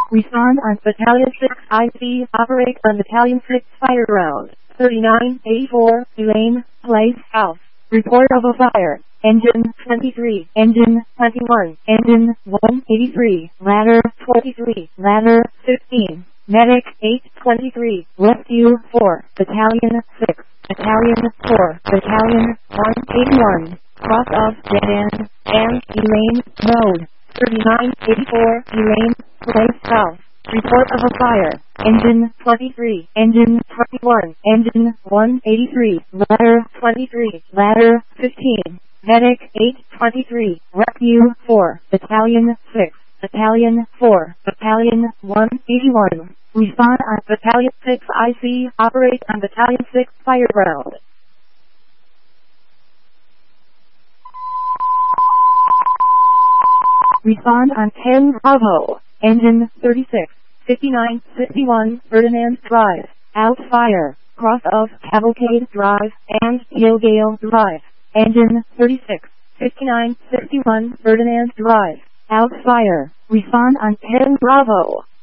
Respond on Battalion 6 IC. Operate on Battalion 6 fire ground. 3984, Elaine, Place House. Report of a fire. Engine 23, Engine 21, Engine 183, Ladder 23, Ladder 15, Medic 823, Rescue 4, Battalion 6, Battalion 4, Battalion 181, cross of Dead End, and Elaine Road, 3984, Elaine, Place South. Report of a fire. Engine 23, Engine 21, Engine 183, Ladder 23, Ladder 15, Medic 823, Rescue 4, Battalion 6, Battalion 4, Battalion 181. Respond on Battalion 6 IC. Operate on Battalion 6 fire ground. Respond on 10 Bravo. Engine 36, 5961, Ferdinand Drive. Out fire. Cross of Cavalcade Drive and Hillgale Drive. Engine 36, 5961, Ferdinand Drive. Out fire. Respond on 10 Bravo.